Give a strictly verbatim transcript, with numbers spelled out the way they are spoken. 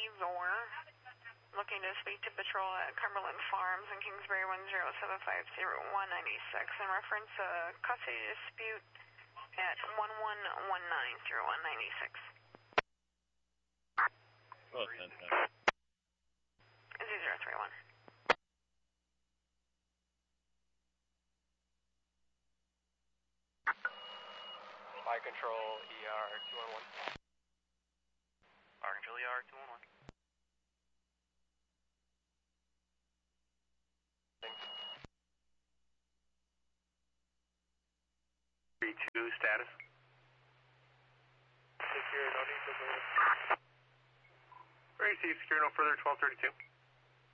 Zor. Looking to speak to patrol at Cumberland Farms in Kingsbury one zero seven five zero one nine six in reference to custody dispute at one one one nine zero one nine six. Oh, ten ten. zero three one. Fire control E R two one one. Fire control E R two one one. three two status. Secure, no need to move. Very safe, secure, no further, twelve thirty-two.